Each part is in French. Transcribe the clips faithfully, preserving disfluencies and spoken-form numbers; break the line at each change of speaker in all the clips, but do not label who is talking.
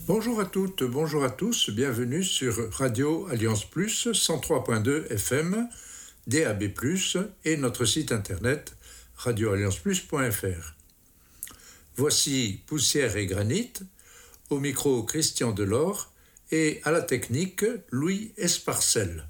Bonjour à toutes, bonjour à tous, bienvenue sur Radio Alliance Plus, cent trois point deux F M, D A B plus, et notre site internet radio alliance plus point f r. Voici Poussière et Granit, au micro Christian Delors et à la technique Louis Esparcel.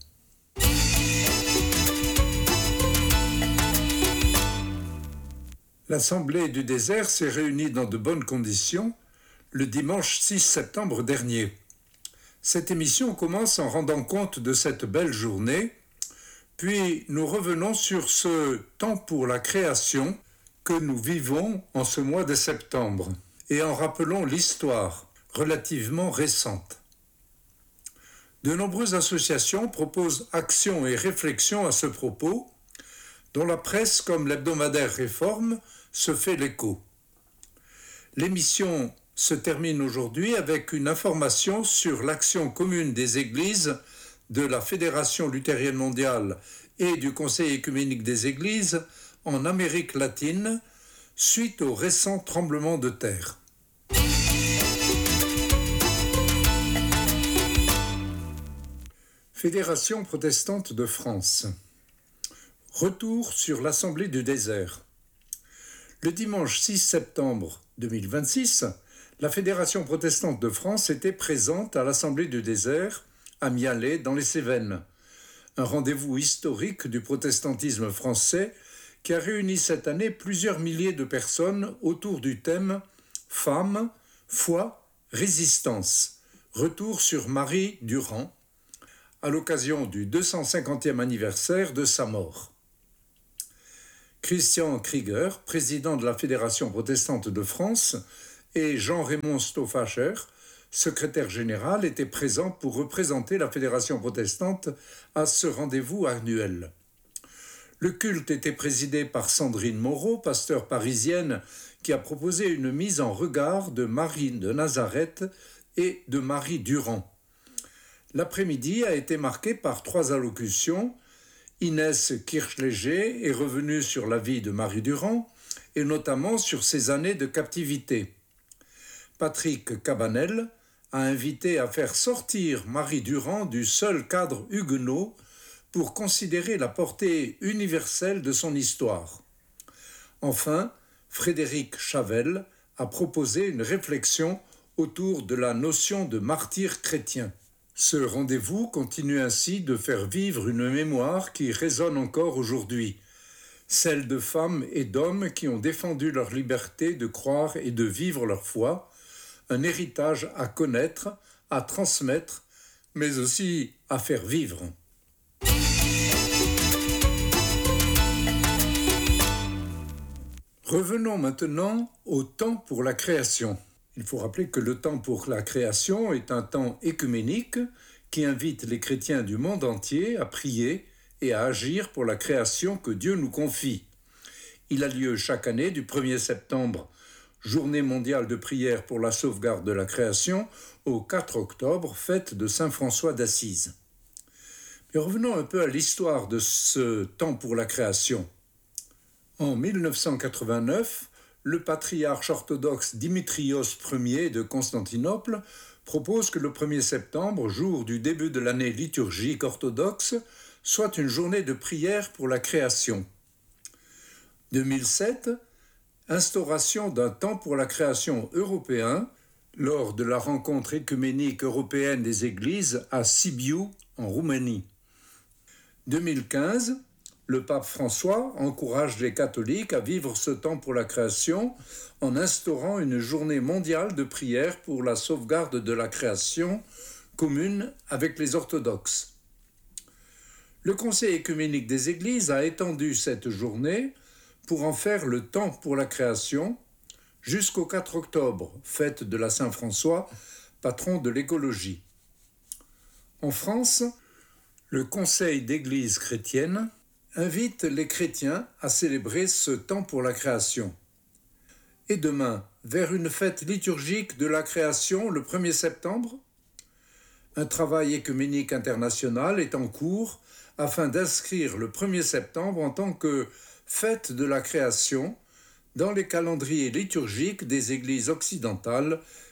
L'Assemblée du désert s'est réunie dans de bonnes conditions le dimanche six septembre dernier. Cette émission commence en rendant compte de cette belle journée, puis nous revenons sur ce temps pour la création que nous vivons en ce mois de septembre et en rappelant l'histoire relativement récente. De nombreuses associations proposent actions et réflexions à ce propos, dont la presse comme l'hebdomadaire Réforme se fait l'écho. L'émission se termine aujourd'hui avec une information sur l'action commune des églises de la Fédération luthérienne mondiale et du Conseil œcuménique des églises en Amérique latine suite au récent tremblement de terre. Fédération protestante de France. Retour sur l'Assemblée du désert. Le dimanche six septembre deux mille vingt-six, la Fédération protestante de France était présente à l'Assemblée du désert, à Mialet, dans les Cévennes. Un rendez-vous historique du protestantisme français qui a réuni cette année plusieurs milliers de personnes autour du thème « Femmes, foi, résistance ». Retour sur Marie Durand, à l'occasion du deux cent cinquantième anniversaire de sa mort. Christian Krieger, président de la Fédération protestante de France, et Jean-Raymond Stauffacher, secrétaire général, étaient présents pour représenter la Fédération protestante à ce rendez-vous annuel. Le culte était présidé par Sandrine Moreau, pasteur parisienne, qui a proposé une mise en regard de Marie de Nazareth et de Marie Durand. L'après-midi a été marqué par trois allocutions. Inès Kirchléger est revenue sur la vie de Marie Durand et notamment sur ses années de captivité. Patrick Cabanel a invité à faire sortir Marie Durand du seul cadre huguenot pour considérer la portée universelle de son histoire. Enfin, Frédéric Chavel a proposé une réflexion autour de la notion de martyr chrétien. Ce rendez-vous continue ainsi de faire vivre une mémoire qui résonne encore aujourd'hui, celle de femmes et d'hommes qui ont défendu leur liberté de croire et de vivre leur foi, un héritage à connaître, à transmettre, mais aussi à faire vivre. Revenons maintenant au temps pour la création. Il faut rappeler que le temps pour la création est un temps œcuménique qui invite les chrétiens du monde entier à prier et à agir pour la création que Dieu nous confie. Il a lieu chaque année du premier septembre, Journée mondiale de prière pour la sauvegarde de la création, au quatre octobre, fête de Saint François d'Assise. Mais revenons un peu à l'histoire de ce temps pour la création. En mille neuf cent quatre-vingt-neuf, le patriarche orthodoxe Dimitrios Ier de Constantinople propose que le premier septembre, jour du début de l'année liturgique orthodoxe, soit une journée de prière pour la création. deux mille sept, instauration d'un temps pour la création européen lors de la rencontre œcuménique européenne des églises à Sibiu, en Roumanie. deux mille quinze, le pape François encourage les catholiques à vivre ce temps pour la création en instaurant une journée mondiale de prière pour la sauvegarde de la création commune avec les orthodoxes. Le Conseil œcuménique des églises a étendu cette journée pour en faire le temps pour la création jusqu'au quatre octobre, fête de la Saint-François, patron de l'écologie. En France, le Conseil d'église chrétienne invite les chrétiens à célébrer ce temps pour la création. Et demain, vers une fête liturgique de la création le premier septembre, un travail œcuménique international est en cours afin d'inscrire le premier septembre en tant que fête de la création dans les calendriers liturgiques des églises occidentales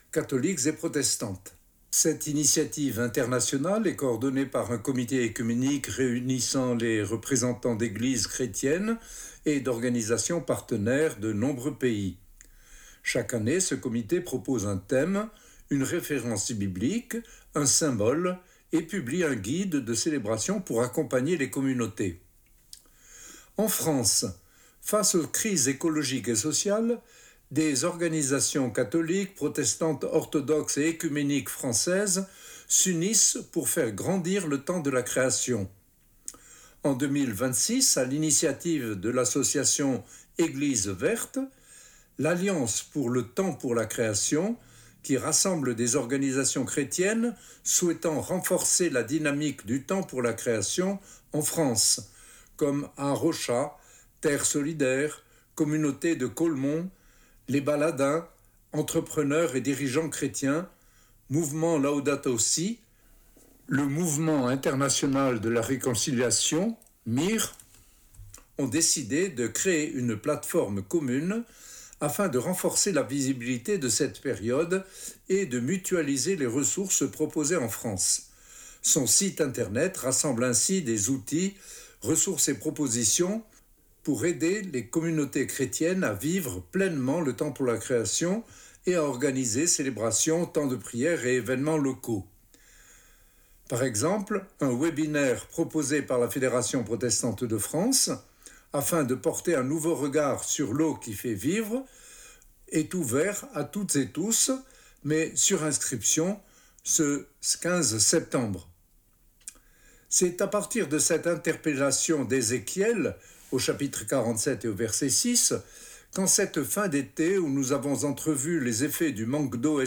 catholiques et protestantes. Cette initiative internationale est coordonnée par un comité œcuménique réunissant les représentants d'églises chrétiennes et d'organisations partenaires de nombreux pays. Chaque année, ce comité propose un thème, une référence biblique, un symbole et publie un guide de célébration pour accompagner les communautés. En France, face aux crises écologiques et sociales, des organisations catholiques, protestantes, orthodoxes et œcuméniques françaises s'unissent pour faire grandir le temps de la création. En deux mille vingt-six, à l'initiative de l'association Église verte, l'Alliance pour le temps pour la création, qui rassemble des organisations chrétiennes souhaitant renforcer la dynamique du temps pour la création en France, comme Arrocha, Terre solidaire, Communauté de Colmont, les Baladins, entrepreneurs et dirigeants chrétiens, Mouvement Laudato Si, le Mouvement international de la réconciliation, M I R, ont décidé de créer une plateforme commune afin de renforcer la visibilité de cette période et de mutualiser les ressources proposées en France. Son site internet rassemble ainsi des outils, ressources et propositions pour aider les communautés chrétiennes à vivre pleinement le temps pour la création et à organiser célébrations, temps de prière et événements locaux. Par exemple, un webinaire proposé par la Fédération protestante de France, afin de porter un nouveau regard sur l'eau qui fait vivre, est ouvert à toutes et tous, mais sur inscription ce quinze septembre. C'est à partir de cette interpellation d'Ézéchiel, au chapitre quarante-sept et au verset six, qu'en cette fin d'été où nous avons entrevu les effets du manque d'eau